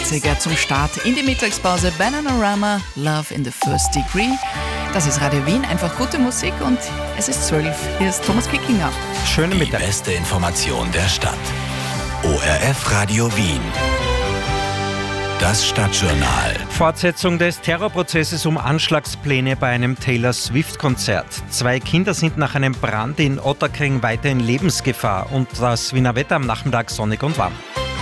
80er zum Start in die Mittagspause. Bananarama, Love in the First Degree. Das ist Radio Wien, einfach gute Musik und es ist 12. Hier ist Thomas Kickinger. Schöne Mittag. Die beste Information der Stadt. ORF Radio Wien. Das Stadtjournal. Fortsetzung des Terrorprozesses um Anschlagspläne bei einem Taylor Swift-Konzert. 2 Kinder sind nach einem Brand in Ottakring weiter in Lebensgefahr und das Wiener Wetter am Nachmittag sonnig und warm.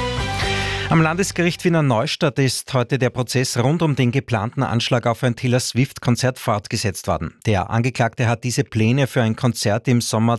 Am Landesgericht Wiener Neustadt ist heute der Prozess rund um den geplanten Anschlag auf ein Taylor Swift-Konzert fortgesetzt worden. Der Angeklagte hat diese Pläne für ein Konzert im Sommer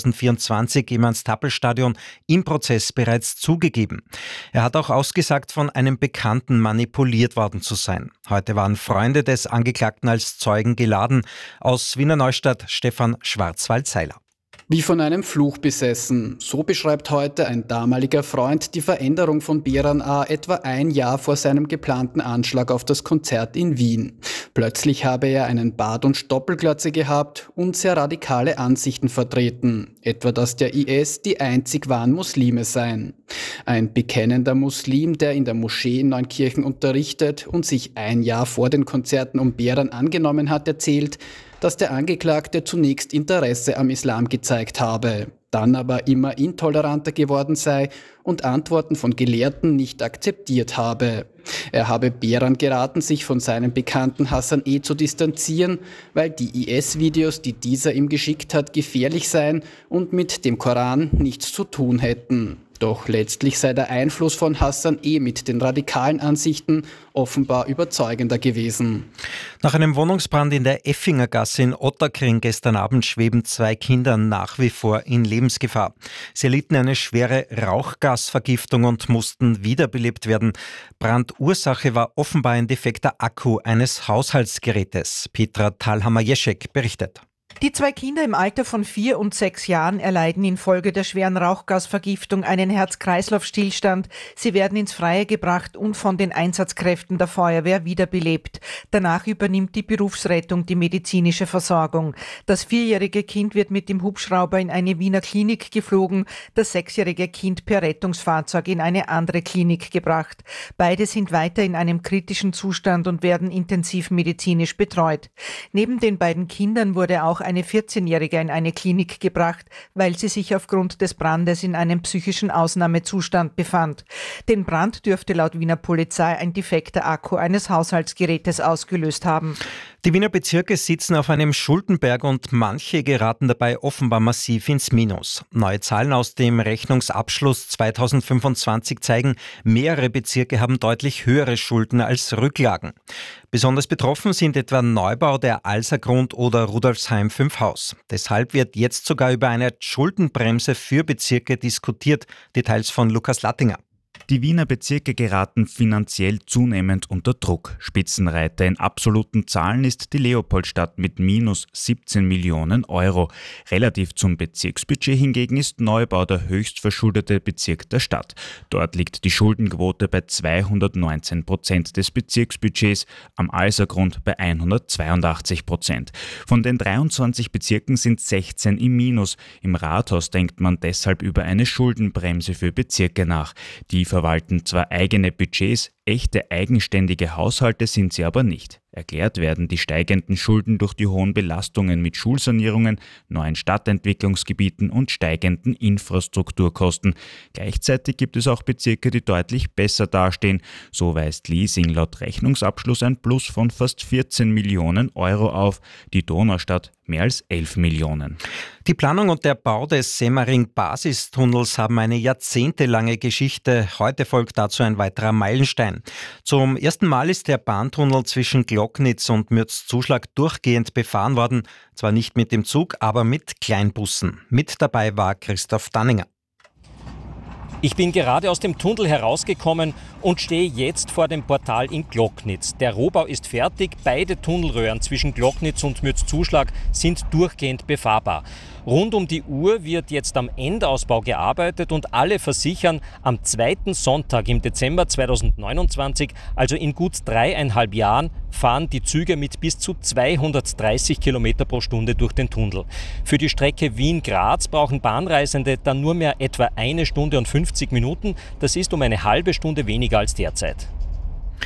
2024 im Ernst-Happel-Stadion im Prozess bereits zugegeben. Er hat auch ausgesagt, von einem Bekannten manipuliert worden zu sein. Heute waren Freunde des Angeklagten als Zeugen geladen. Aus Wiener Neustadt Stefan Schwarzwald-Seiler. Wie von einem Fluch besessen. So beschreibt heute ein damaliger Freund die Veränderung von Beran A. etwa ein Jahr vor seinem geplanten Anschlag auf das Konzert in Wien. Plötzlich habe er einen Bart und Stoppelglatze gehabt und sehr radikale Ansichten vertreten. Etwa, dass der IS die einzig wahren Muslime seien. Ein bekennender Muslim, der in der Moschee in Neunkirchen unterrichtet und sich ein Jahr vor den Konzerten um Beran angenommen hat, erzählt, dass der Angeklagte zunächst Interesse am Islam gezeigt habe, dann aber immer intoleranter geworden sei und Antworten von Gelehrten nicht akzeptiert habe. Er habe Beran geraten, sich von seinem Bekannten Hassan E. zu distanzieren, weil die IS-Videos, die dieser ihm geschickt hat, gefährlich seien und mit dem Koran nichts zu tun hätten. Doch letztlich sei der Einfluss von Hassan E. mit den radikalen Ansichten offenbar überzeugender gewesen. Nach einem Wohnungsbrand in der Effingergasse in Ottakring gestern Abend schweben 2 Kinder nach wie vor in Lebensgefahr. Sie erlitten eine schwere Rauchgasvergiftung und mussten wiederbelebt werden. Brandursache war offenbar ein defekter Akku eines Haushaltsgerätes. Petra Thalhammer-Jeschek berichtet. Die 2 Kinder im Alter von 4 und 6 Jahren erleiden infolge der schweren Rauchgasvergiftung einen Herz-Kreislauf-Stillstand. Sie werden ins Freie gebracht und von den Einsatzkräften der Feuerwehr wiederbelebt. Danach übernimmt die Berufsrettung die medizinische Versorgung. Das 4-jährige Kind wird mit dem Hubschrauber in eine Wiener Klinik geflogen, das 6-jährige Kind per Rettungsfahrzeug in eine andere Klinik gebracht. Beide sind weiter in einem kritischen Zustand und werden intensiv medizinisch betreut. Neben den beiden Kindern wurde auch eine 14-Jährige in eine Klinik gebracht, weil sie sich aufgrund des Brandes in einem psychischen Ausnahmezustand befand. Den Brand dürfte laut Wiener Polizei ein defekter Akku eines Haushaltsgerätes ausgelöst haben. Die Wiener Bezirke sitzen auf einem Schuldenberg und manche geraten dabei offenbar massiv ins Minus. Neue Zahlen aus dem Rechnungsabschluss 2025 zeigen, mehrere Bezirke haben deutlich höhere Schulden als Rücklagen. Besonders betroffen sind etwa Neubau, der Alsergrund oder Rudolfsheim 5 Haus. Deshalb wird jetzt sogar über eine Schuldenbremse für Bezirke diskutiert. Details von Lukas Lattinger. Die Wiener Bezirke geraten finanziell zunehmend unter Druck. Spitzenreiter in absoluten Zahlen ist die Leopoldstadt mit minus 17 Millionen Euro. Relativ zum Bezirksbudget hingegen ist Neubau der höchst verschuldete Bezirk der Stadt. Dort liegt die Schuldenquote bei 219% des Bezirksbudgets, am Alsergrund bei 182%. Von den 23 Bezirken sind 16 im Minus. Im Rathaus denkt man deshalb über eine Schuldenbremse für Bezirke nach. Die verwalten zwar eigene Budgets, echte eigenständige Haushalte sind sie aber nicht. Erklärt werden die steigenden Schulden durch die hohen Belastungen mit Schulsanierungen, neuen Stadtentwicklungsgebieten und steigenden Infrastrukturkosten. Gleichzeitig gibt es auch Bezirke, die deutlich besser dastehen. So weist Liesing laut Rechnungsabschluss ein Plus von fast 14 Millionen Euro auf, die Donaustadt mehr als 11 Millionen. Die Planung und der Bau des Semmering-Basistunnels haben eine jahrzehntelange Geschichte. Heute folgt dazu ein weiterer Meilenstein. Zum ersten Mal ist der Bahntunnel zwischen Glocknitz und Mürzzuschlag durchgehend befahren worden. Zwar nicht mit dem Zug, aber mit Kleinbussen. Mit dabei war Christoph Danninger. Ich bin gerade aus dem Tunnel herausgekommen und stehe jetzt vor dem Portal in Glocknitz. Der Rohbau ist fertig, beide Tunnelröhren zwischen Glocknitz und Mürzzuschlag sind durchgehend befahrbar. Rund um die Uhr wird jetzt am Endausbau gearbeitet und alle versichern, am zweiten Sonntag im Dezember 2029, also in gut 3,5 Jahren, fahren die Züge mit bis zu 230 Kilometer pro Stunde durch den Tunnel. Für die Strecke Wien-Graz brauchen Bahnreisende dann nur mehr etwa 1 Stunde und 50 Minuten. Das ist um eine halbe Stunde weniger als derzeit.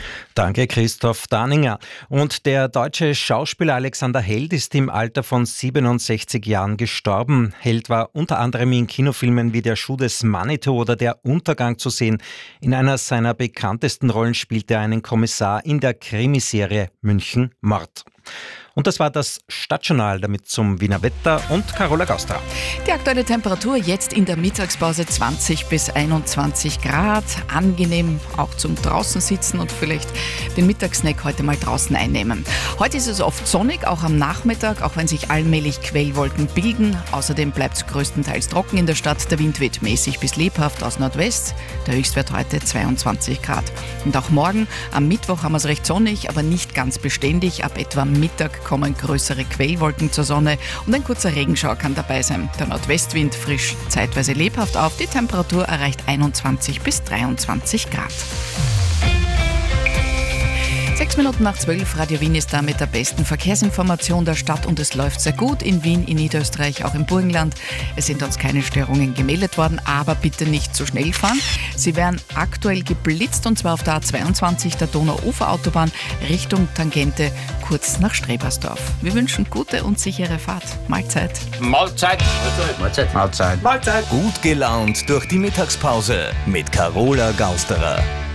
Danke, Christoph Daninger. Und der deutsche Schauspieler Alexander Held ist im Alter von 67 Jahren gestorben. Held war unter anderem in Kinofilmen wie Der Schuh des Manitou oder Der Untergang zu sehen. In einer seiner bekanntesten Rollen spielte er einen Kommissar in der Krimiserie München Mord. Und das war das Stadtjournal, damit zum Wiener Wetter und Carola Gauster. Die aktuelle Temperatur jetzt in der Mittagspause 20 bis 21 Grad. Angenehm auch zum draußen sitzen und vielleicht den Mittagssnack heute mal draußen einnehmen. Heute ist es oft sonnig, auch am Nachmittag, auch wenn sich allmählich Quellwolken bilden. Außerdem bleibt es größtenteils trocken in der Stadt. Der Wind weht mäßig bis lebhaft aus Nordwest. Der Höchstwert heute 22 Grad. Und auch morgen, am Mittwoch, haben wir es recht sonnig, aber nicht ganz beständig. Ab etwa Mittag kommen größere Quellwolken zur Sonne und ein kurzer Regenschauer kann dabei sein. Der Nordwestwind frischt zeitweise lebhaft auf. Die Temperatur erreicht 21 bis 23 Grad. 6 Minuten nach 12, Radio Wien ist da mit der besten Verkehrsinformation der Stadt und es läuft sehr gut in Wien, in Niederösterreich, auch im Burgenland. Es sind uns keine Störungen gemeldet worden, aber bitte nicht zu schnell fahren. Sie werden aktuell geblitzt und zwar auf der A22 der Donau-Ufer-Autobahn Richtung Tangente kurz nach Strebersdorf. Wir wünschen gute und sichere Fahrt. Mahlzeit. Mahlzeit. Mahlzeit. Mahlzeit. Mahlzeit. Gut gelaunt durch die Mittagspause mit Carola Gausterer.